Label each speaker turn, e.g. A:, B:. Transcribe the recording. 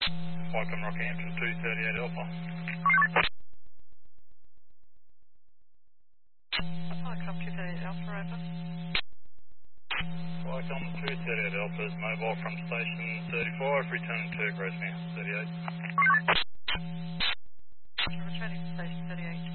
A: Welcome Rockhampton 238 Alpha.
B: Welcome to the Alpha Over.
A: Welcome 238 Alpha is mobile from station 35, returning to Grosvenor 38.
B: Returning to station 38.